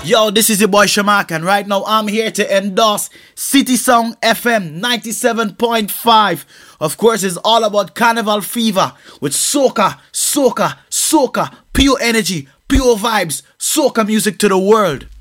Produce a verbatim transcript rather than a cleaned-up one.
Yo, this is your boy Shamak, and right now I'm here to endorse City Sound F M ninety-seven point five. Of course, it's all about Carnival Fever with soca, soca, soca, pure energy, pure vibes, soca music to the world.